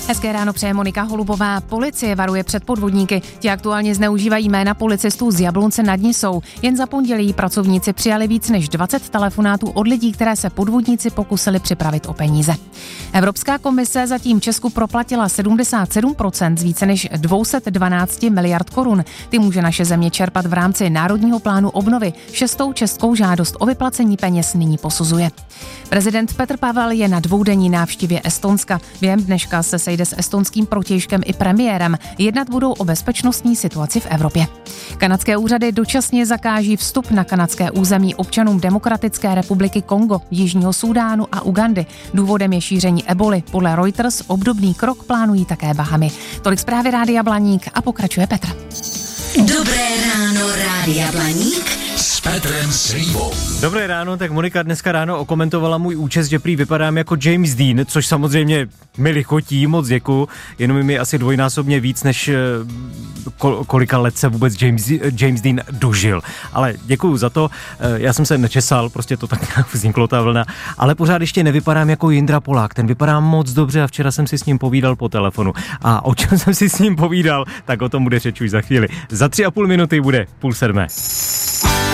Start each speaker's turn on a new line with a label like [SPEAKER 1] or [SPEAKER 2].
[SPEAKER 1] Hezké ráno přeje Monika Holubová. Policie varuje před podvodníky. Ti aktuálně zneužívají jména policistů z Jablonce nad Nisou. Jen za pondělí pracovníci přijali víc než 20 telefonátů od lidí, které se podvodníci pokusili připravit o peníze. Evropská komise zatím Česku proplatila 77% z více než 212 miliard korun. Ty může naše země čerpat v rámci Národního plánu obnovy. 6. českou žádost o vyplacení peněz nyní posuzuje. Prezident Petr Pavel je na dvoudenní návštěvě Estonska. Během dneška se sejde s estonským protějškem i premiérem. Jednat budou o bezpečnostní situaci v Evropě. Kanadské úřady dočasně zakáží vstup na kanadské území občanům Demokratické republiky Kongo, Jižního Súdánu a Ugandy. Důvodem je šíření eboly. Podle Reuters obdobný krok plánují také Bahamy. Tolik zprávy Rádia Blaník a pokračuje Petr.
[SPEAKER 2] Dobré ráno, Rádia Blaník s Petrem Slívou.
[SPEAKER 3] Dobré ráno, tak Monika dneska ráno okomentovala můj účes, že prý vypadám jako James Dean, což samozřejmě mi lichotí, moc děkuju, jenom mi asi dvojnásobně víc, než kolika let se vůbec James Dean dožil. Ale děkuju za to, já jsem se nečesal, prostě to tak nějak vzniklo ta vlna, ale pořád ještě nevypadám jako Jindra Polák, ten vypadá moc dobře a včera jsem si s ním povídal po telefonu. A o čem jsem si s ním povídal, tak o tom bude řeč už za chvíli. Za 3,5 minuty bude 6:30.